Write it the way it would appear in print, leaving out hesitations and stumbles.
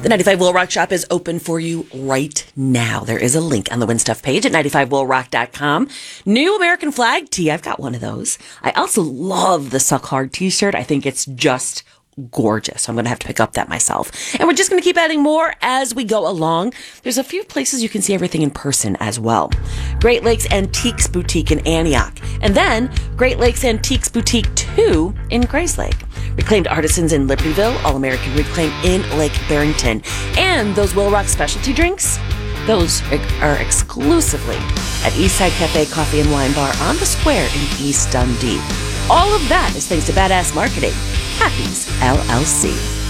The 95 Will Rock shop is open for you right now. There is a link on the WinStuff page at 95willrock.com. New American flag tee. I've got one of those. I also love the Suck Hard t-shirt. I think it's just gorgeous. So I'm going to have to pick up that myself. And we're just going to keep adding more as we go along. There's a few places you can see everything in person as well. Great Lakes Antiques Boutique in Antioch. And then Great Lakes Antiques Boutique 2 in Grayslake. Reclaimed Artisans in Libertyville. All-American Reclaim in Lake Barrington. And those Will Rock specialty drinks, those are exclusively at Eastside Cafe Coffee and Wine Bar on the Square in East Dundee. All of that is thanks to Badass Marketing. Happy's LLC.